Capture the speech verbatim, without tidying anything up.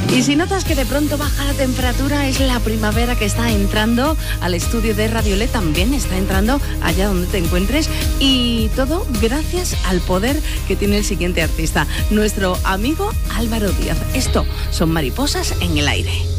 Y si notas que de pronto baja la temperatura, es la primavera que está entrando al estudio de Radio L, también está entrando allá donde te encuentres, y todo gracias al poder que tiene el siguiente artista, nuestro amigo Álvaro Díaz. Esto son Mariposas en el Aire.